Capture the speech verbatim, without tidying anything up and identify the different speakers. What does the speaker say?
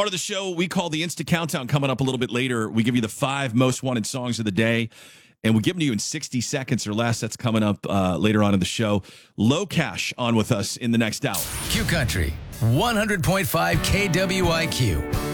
Speaker 1: Part of the show we call the Insta Countdown. Coming up a little bit later, we give you the five most wanted songs of the day, and we give them to you in sixty seconds or less. That's coming up uh, later on in the show. Low Cash on with us in the next hour.
Speaker 2: Q Country, one hundred point five K W I Q.